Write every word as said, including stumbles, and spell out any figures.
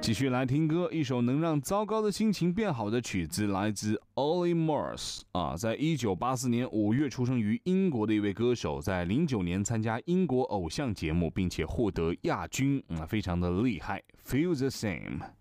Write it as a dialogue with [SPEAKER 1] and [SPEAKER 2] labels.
[SPEAKER 1] 继续来听歌，一首能让糟糕的心情变好的曲子，来自 Olly Murs 啊，在一九八四年五月出生于英国的一位歌手，在零九年参加英国偶像节目，并且获得亚军，啊，非常的厉害。Feel the same。